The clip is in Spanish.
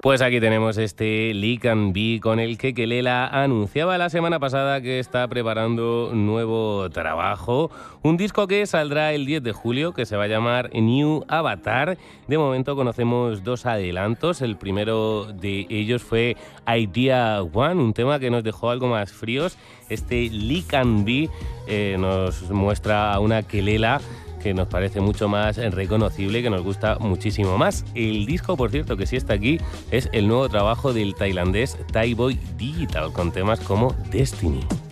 Pues aquí tenemos este Lee Can Be con el que Kelela anunciaba la semana pasada que está preparando un nuevo trabajo, un disco que saldrá el 10 de julio que se va a llamar New Avatar. De momento conocemos dos adelantos, el primero de ellos fue Idea One, un tema que nos dejó algo más fríos. Este Lee Can Be nos muestra a una Kelela que nos parece mucho más reconocible y que nos gusta muchísimo más. El disco, por cierto, que sí está aquí, es el nuevo trabajo del tailandés Thai Boy Digital, con temas como Destiny.